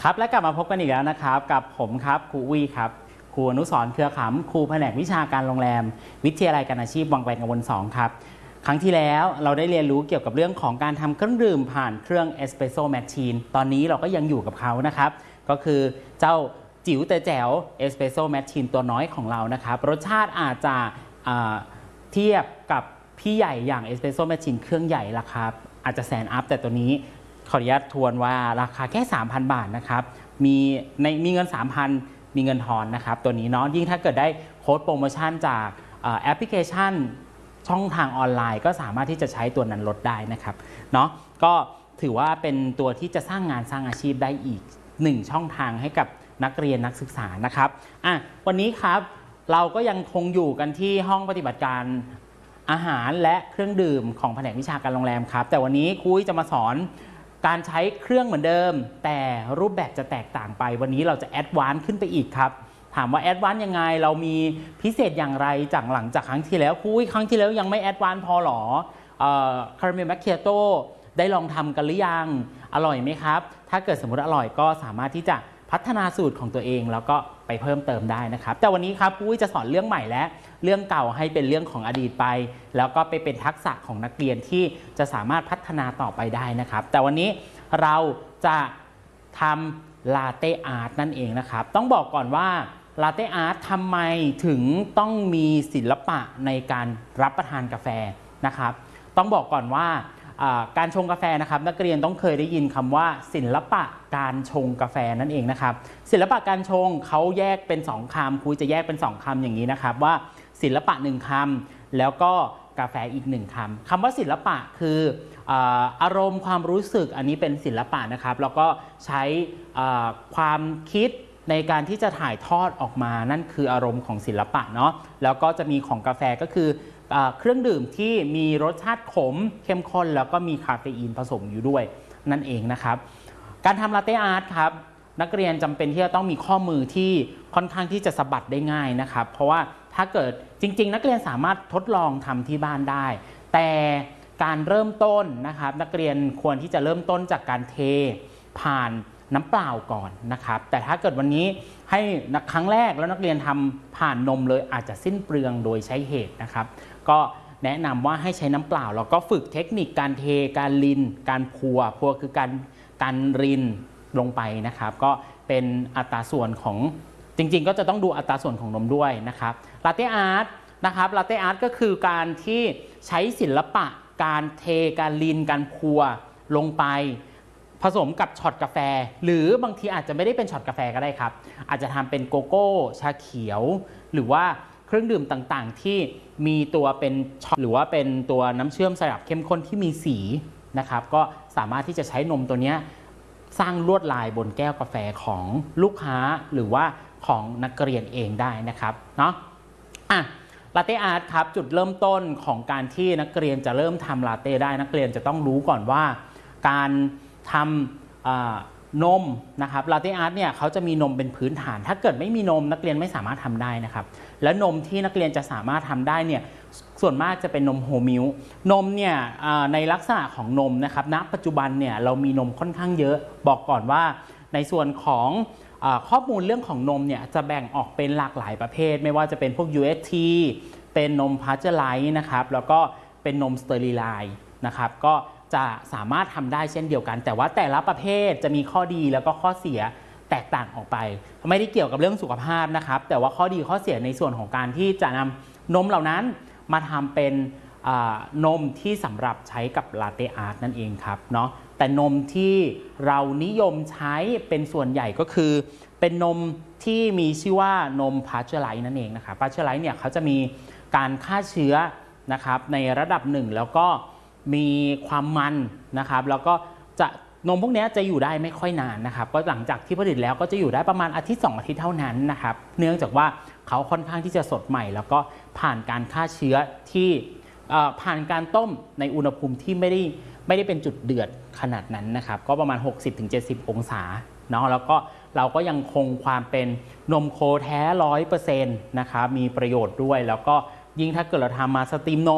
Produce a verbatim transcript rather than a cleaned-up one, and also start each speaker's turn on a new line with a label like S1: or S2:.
S1: ครับและกลับมาพบกันอีกแล้วนะครับกับผมครับครูวีครับครูอนุสรณ์เครือขำครูแผนกวิชาการโรงแรมวิทยาลัยการอาชีพวังแหวนกมลสองครับครั้งที่แล้วเราได้เรียนรู้เกี่ยวกับเรื่องของการทำเครื่องดื่มผ่านเครื่องเอสเปรสโซ่แมชชีนตอนนี้เราก็ยังอยู่กับเขานะครับก็คือเจ้าจิ๋วแต่แจ๋วเอสเปรสโซ่แมชชีนตัวน้อยของเรานะครับรสชาติอาจจะเทียบกับพี่ใหญ่อย่างเอสเปรสโซ่แมชชีนเครื่องใหญ่ราคาอาจจะแสนอัพแต่ตัวนี้ขออนุญาตทวนว่าราคาแค่ สามพัน บาทนะครับมีในมีเงิน สามพัน มีเงินทอนนะครับตัวนี้เนาะยิ่งถ้าเกิดได้โค้ดโปรโมชั่นจากแอปพลิเคชันช่องทางออนไลน์ก็สามารถที่จะใช้ตัวนั้นลดได้นะครับเนาะก็ถือว่าเป็นตัวที่จะสร้างงานสร้างอาชีพได้อีกหนึ่งช่องทางให้กับนักเรียนนักศึกษานะครับอ่ะวันนี้ครับเราก็ยังคงอยู่กันที่ห้องปฏิบัติการอาหารและเครื่องดื่มของแผนกวิชาการโรงแรมครับแต่วันนี้ครูจะมาสอนการใช้เครื่องเหมือนเดิมแต่รูปแบบจะแตกต่างไปวันนี้เราจะแอดวานซ์ขึ้นไปอีกครับถามว่าแอดวานซ์ยังไงเรามีพิเศษอย่างไรจากหลังจากครั้งที่แล้วคุยครั้งที่แล้วยังไม่แอดวานซ์พอหรอคาราเมลแมคเคียโต้ได้ลองทำกันหรือยังอร่อยไหมครับถ้าเกิดสมมติอร่อยก็สามารถที่จะพัฒนาสูตรของตัวเองแล้วก็ไปเพิ่มเติมได้นะครับแต่วันนี้ครับปุ้ยจะสอนเรื่องใหม่และเรื่องเก่าให้เป็นเรื่องของอดีตไปแล้วก็ไปเป็นทักษะของนักเรียนที่จะสามารถพัฒนาต่อไปได้นะครับแต่วันนี้เราจะทำลาเต้อาร์ตนั่นเองนะครับต้องบอกก่อนว่าลาเต้อาร์ตทำไมถึงต้องมีศิลปะในการรับประทานกาแฟนะครับต้องบอกก่อนว่าการชงกาแฟนะครับนักเรียนต้องเคยได้ยินคำว่าศิลปะการชงกาแฟนั่นเองนะครับศิลปะการชงเขาแยกเป็นสองคำครูจะแยกเป็นสองคำอย่างนี้นะครับว่าศิลปะหนึ่งคำแล้วก็กาแฟอีกหนึ่งคำคำว่าศิลปะคืออารมณ์ความรู้สึกอันนี้เป็นศิลปะนะครับแล้วก็ใช้ความคิดในการที่จะถ่ายทอดออกมานั่นคืออารมณ์ของศิลปะเนาะแล้วก็จะมีของกาแฟก็คือเครื่องดื่มที่มีรสชาติขมเข้มข้นแล้วก็มีคาเฟอีนผสมอยู่ด้วยนั่นเองนะครับการทำลาเต้อาร์ตครับนักเรียนจำเป็นที่จะต้องมีข้อมือที่ค่อนข้างที่จะสะบัดได้ง่ายนะครับเพราะว่าถ้าเกิดจริงๆนักเรียนสามารถทดลองทำที่บ้านได้แต่การเริ่มต้นนะครับนักเรียนควรที่จะเริ่มต้นจากการเทผ่านน้ำเปล่าก่อนนะครับแต่ถ้าเกิดวันนี้ให้ครั้งแรกแล้วนักเรียนทำผ่านนมเลยอาจจะสิ้นเปลืองโดยใช้เหตุนะครับก็แนะนำว่าให้ใช้น้ำเปล่าแล้วก็ฝึกเทคนิคการเทการรินการพัวพัวคือการการรินลงไปนะครับก็เป็นอัตราส่วนของจริงๆก็จะต้องดูอัตราส่วนของนมด้วยนะครับลาเต้อาร์ตนะครับลาเต้อาร์ตก็คือการที่ใช้ศิลปะการเทการรินการพัวลงไปผสมกับช็อตกาแฟหรือบางทีอาจจะไม่ได้เป็นช็อตกาแฟก็ได้ครับอาจจะทำเป็นโกโก้ชาเขียวหรือว่าเครื่องดื่มต่างๆที่มีตัวเป็นช็อตหรือว่าเป็นตัวน้ำเชื่อมสลับเข้มข้นที่มีสีนะครับก็สามารถที่จะใช้นมตัวนี้สร้างลวดลายบนแก้วกาแฟของลูกค้าหรือว่าของนักเรียนเองได้นะครับเนาะอ่ะลาเต้อาร์ตครับจุดเริ่มต้นของการที่นักเรียนจะเริ่มทำลาเต้ได้นักเรียนจะต้องรู้ก่อนว่าการทำนมนะครับลาเต้อาร์ตเนี่ยเขาจะมีนมเป็นพื้นฐานถ้าเกิดไม่มีนมนักเรียนไม่สามารถทำได้นะครับและนมที่นักเรียนจะสามารถทำได้เนี่ยส่วนมากจะเป็นนมโฮลมิลค์นมเนี่ยในลักษณะของนมนะครับณปัจจุบันเนี่ยเรามีนมค่อนข้างเยอะบอกก่อนว่าในส่วนของข้อมูลเรื่องของนมเนี่ยจะแบ่งออกเป็นหลากหลายประเภทไม่ว่าจะเป็นพวก ยู เอส ที เป็นนมพาสเจอร์ไลซ์นะครับแล้วก็เป็นนมสเตอริไลซ์นะครับก็จะสามารถทำได้เช่นเดียวกันแต่ว่าแต่ละประเภทจะมีข้อดีแล้วก็ข้อเสียแตกต่างออกไปไม่ได้เกี่ยวกับเรื่องสุขภาพนะครับแต่ว่าข้อดีข้อเสียในส่วนของการที่จะนำนมเหล่านั้นมาทำเป็นนมที่สำหรับใช้กับลาเต้อาร์ตนั่นเองครับเนาะแต่นมที่เรานิยมใช้เป็นส่วนใหญ่ก็คือเป็นนมที่มีชื่อว่านมพาสเจอร์ไลซ์นั่นเองนะครับพาสเจอร์ไลซ์เนี่ยเขาจะมีการฆ่าเชื้อนะครับในระดับหนึ่งแล้วก็มีความมันนะครับแล้วก็จะนมพวกนี้จะอยู่ได้ไม่ค่อยนานนะครับก็หลังจากที่ผลิตแล้วก็จะอยู่ได้ประมาณอาทิตย์สองอาทิตย์เท่านั้นนะครับเนื่องจากว่าเขาค่อนข้างที่จะสดใหม่แล้วก็ผ่านการฆ่าเชื้อที่ผ่านการต้มในอุณหภูมิที่ไม่ได้ไม่ได้เป็นจุดเดือดขนาดนั้นนะครับก็ประมาณ หกสิบถึงเจ็ดสิบ องศาเนาะแล้วก็เราก็ยังคงความเป็นนมโคแท้ ร้อยเปอร์เซ็นต์ นะครับมีประโยชน์ด้วยแล้วก็ยิ่งถ้าเกิดเราทำมาสตรีมนม